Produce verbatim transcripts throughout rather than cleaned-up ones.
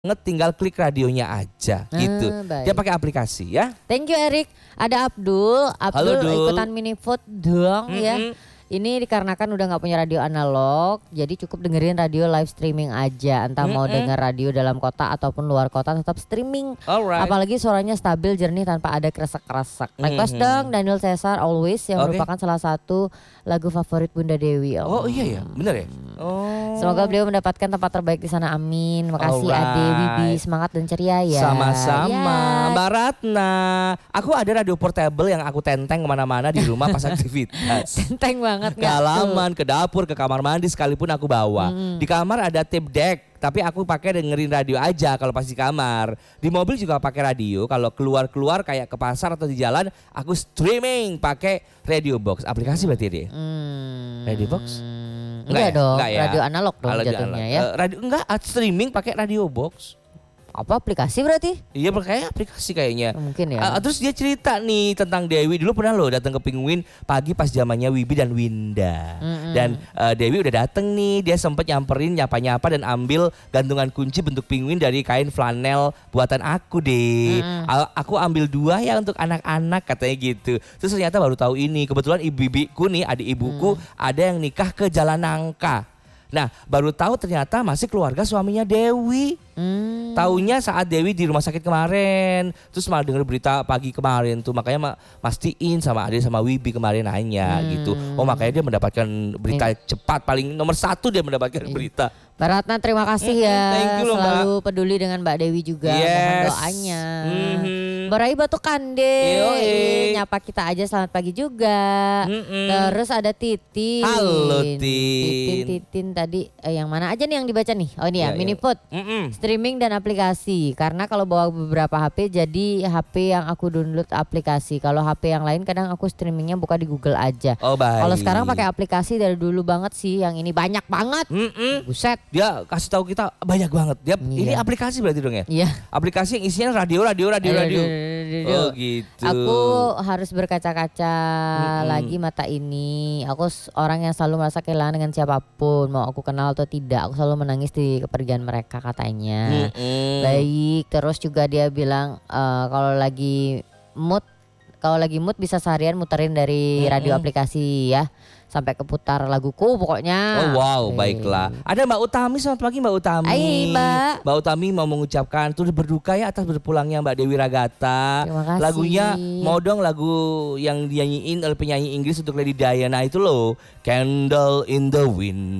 tinggal klik radionya aja gitu. Ah, Dia pakai aplikasi ya. Thank you Erik. Ada Abdul, Abdul Halo, Dul. ikutan mini food dong Mm-mm. ya. Ini dikarenakan udah nggak punya radio analog, jadi cukup dengerin radio live streaming aja. Entah mau Mm-mm. denger radio dalam kota ataupun luar kota tetap streaming. Alright. Apalagi suaranya stabil, jernih tanpa ada kresek-kresek. Request Mhm. dong Daniel Caesar Always yang Oke. merupakan salah satu lagu favorit Bunda Dewi. Oh iya ya, bener ya. Oh. Semoga beliau mendapatkan tempat terbaik di sana. Amin. Makasih Alright. Ade, Wibi, semangat dan ceria ya. Sama-sama, Ya. Mbak Ratna. Aku ada radio portable yang aku tenteng kemana-mana di rumah pas aktivitas. Tenteng banget Ke nggak tuh? halaman, ke dapur, ke kamar mandi sekalipun aku bawa. Di kamar ada tape deck, tapi aku pakai dengerin radio aja kalau pas di kamar. Di mobil juga pakai radio. Kalau keluar-keluar kayak ke pasar atau di jalan, aku streaming pakai radio box. Aplikasi berarti dia. Hmm. Radio box? Enggak, ya? dong, Enggak ya? radio analog dong Radio jatuhnya analog. ya. Eh, radio enggak, streaming pakai radio box. Apa aplikasi berarti? Iya pakai aplikasi kayaknya. Mungkin ya. Ah, terus dia cerita nih tentang Dewi. Dulu pernah loh datang ke Penguin pagi pas zamannya Wibi dan Winda. Mm-mm. Dan eh, Dewi udah dateng nih. Dia sempet nyamperin nyapa-nyapa dan ambil gantungan kunci bentuk penguin dari kain flanel buatan aku deh. Mm-mm. A- Aku ambil dua ya untuk anak-anak katanya gitu. Terus ternyata baru tahu ini. Kebetulan ibu-ibuku nih, adik ibuku ada yang nikah ke Jalan Nangka. Nah baru tahu ternyata masih keluarga suaminya Dewi. Hmm. Taunya saat Dewi di rumah sakit kemarin. Terus malah denger berita pagi kemarin tuh. Makanya ma- mastiin sama Ade sama Wibi kemarin nanya Hmm. gitu. Oh makanya dia mendapatkan berita cepat. Paling nomor satu dia mendapatkan berita. Mbak Ratna terima kasih ya. Mm-mm, thank you loh, Mbak. Selalu peduli dengan Mbak Dewi juga. Mohon Yes. doanya. Mhm. Mbak Rai Batukan deh. Yoi. Nyapa kita aja selamat pagi juga. Mm-mm. Terus ada Titin. Halo, Tin. Titin, Titin tadi eh, yang mana aja nih yang dibaca nih? Oh ini ya, Ya, mini ya. food. Mm-mm. Streaming dan aplikasi. Karena kalau bawa beberapa H P jadi H P yang aku download aplikasi. Kalau H P yang lain kadang aku streamingnya buka di Google aja. Oh baik. Kalau sekarang pakai aplikasi dari dulu banget sih, yang ini banyak banget. Mm-mm. Buset. Dia kasih tahu kita banyak banget. Dia ini Iya. aplikasi berarti dong ya? Iya. Aplikasi yang isinya radio, radio, radio, radio. Oh gitu. Aku harus berkaca-kaca Mm-mm. lagi mata ini. Aku s- orang yang selalu merasa kehilangan dengan siapapun, mau aku kenal atau tidak. Aku selalu menangis di kepergian mereka katanya. Mm-mm. Baik, terus juga dia bilang eh, kalau lagi mood, kalau lagi mood bisa seharian muterin dari Mm-mm. radio aplikasi ya, sampai keputar laguku pokoknya. Oh wow, Oke. baiklah. Ada Mbak Utami, selamat pagi Mbak Utami. Hai, Mbak. Mbak Utami mau mengucapkan turut berduka ya atas berpulangnya Mbak Dewi Ragata. Terima kasih. Lagunya mau dong lagu yang dinyanyiin oleh penyanyi Inggris untuk Lady Diana itu loh, Candle in the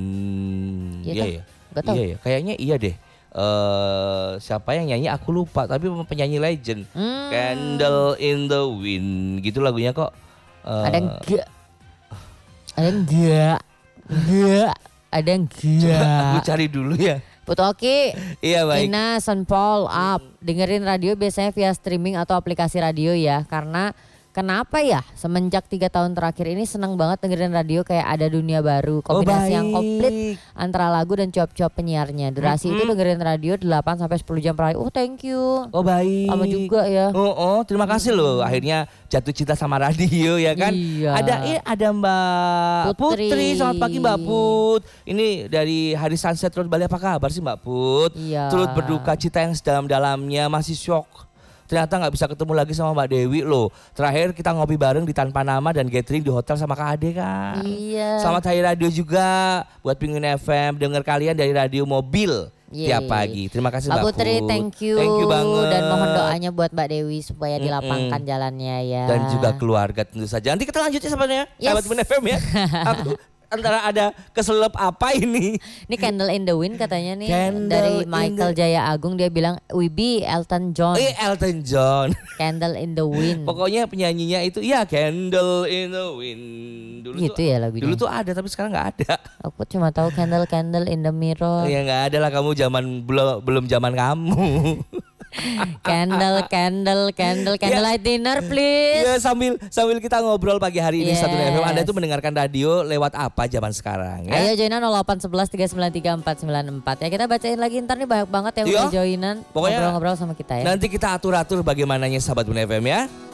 Wind. Iya Iya kah? ya. Nggak tahu. Iya ya, kayaknya iya deh. Eh siapa yang nyanyi aku lupa, tapi penyanyi legend. Hmm. Candle in the Wind gitu lagunya kok. Eh, Ada enggak? Ada enggak? Enggak. Ada Aku enggak? cari dulu ya. Putoki, Iya baik. Ina, Son Paul, up. Dengerin radio biasanya via streaming atau aplikasi radio ya. Karena kenapa ya? Semenjak tiga tahun terakhir ini senang banget dengerin radio, kayak ada dunia baru. Kombinasi yang komplit antara lagu dan cuap-cuap penyiarnya. Durasi itu dengerin radio delapan sampai sepuluh jam per hari. Oh thank you. Oh baik. Lama juga ya. Oh, oh, terima kasih loh. Akhirnya jatuh cinta sama radio ya kan. Iya. Ada eh, ada Mbak Putri. Putri. Selamat pagi Mbak Put. Ini dari Hari Sunset Road Bali, apa kabar sih Mbak Put? Iya. Turut berduka cita yang sedalam-dalamnya, masih shock. Ternyata nggak bisa ketemu lagi sama Mbak Dewi loh. Terakhir kita ngopi bareng di Tanpa Nama dan gathering di hotel sama Kak Ade kan. Iya. Selamat Hari Radio juga buat Penguin F M. Dengar kalian dari radio mobil Yeay. tiap pagi. Terima kasih Mbak Mbak Putri, Put. thank you. Thank you banget. Dan mohon doanya buat Mbak Dewi supaya Mm-mm. dilapangkan jalannya ya. Dan juga keluarga tentu saja. Nanti kita lanjut ya sahabatnya. Yes. Sahabat Penguin F M ya. Aku antara ada keselep apa ini. Ini Candle in the Wind katanya nih Candle dari in Michael the- Jaya Agung, dia bilang Wibi Elton John. Eh Elton John. Candle in the Wind. Pokoknya penyanyinya itu ya Candle in the Wind. Dulu Gitu tuh, ya lagunya. Dulu tuh ada tapi sekarang nggak ada. Aku cuma tahu Candle Candle in the Mirror. Ya nggak ada lah, kamu zaman belum belum zaman kamu. Candle Candle Candle Candlelight dinner please. Ya sambil sambil kita ngobrol pagi hari ini Yes. satu F M. Anda itu mendengarkan radio lewat apa zaman sekarang ya? Ayo joinan nol delapan satu satu tiga sembilan tiga empat sembilan empat ya. Kita bacain lagi ntar nih, banyak banget yang Iya. udah joinan Pokoknya ngobrol-ngobrol sama kita ya. Nanti kita atur-atur bagaimananya sahabat Bun F M ya.